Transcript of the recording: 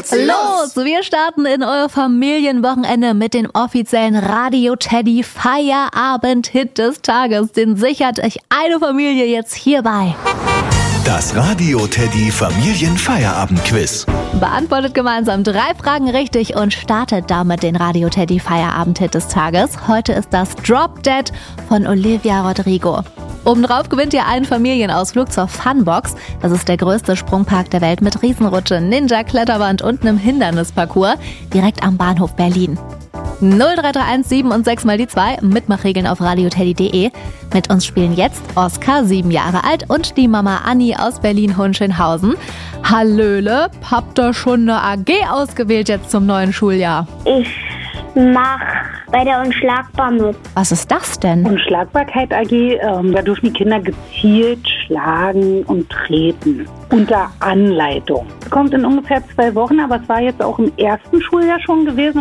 Los, wir starten in euer Familienwochenende mit dem offiziellen Radio Teddy Feierabend-Hit des Tages. Den sichert euch eine Familie jetzt hierbei. Das Radio Teddy Familienfeierabend-Quiz. Beantwortet gemeinsam 3 Fragen richtig und startet damit den Radio Teddy Feierabend-Hit des Tages. Heute ist das Drop Dead von Olivia Rodrigo. Obendrauf gewinnt ihr einen Familienausflug zur Funbox. Das ist der größte Sprungpark der Welt mit Riesenrutsche, Ninja-Kletterwand und einem Hindernisparcours direkt am Bahnhof Berlin. 0331 7 und 6 mal die 2, Mitmachregeln auf radioteddy.de. Mit uns spielen jetzt Oskar, 7 Jahre alt, und die Mama Anni aus Berlin-Hohenschönhausen. Hallöle, habt ihr schon eine AG ausgewählt jetzt zum neuen Schuljahr? Ich mach bei der Unschlagbar mit. Was ist das denn? Unschlagbarkeit AG, da dürfen die Kinder gezielt schlagen und treten. Unter Anleitung. Kommt in ungefähr 2 Wochen, aber es war jetzt auch im ersten Schuljahr schon gewesen.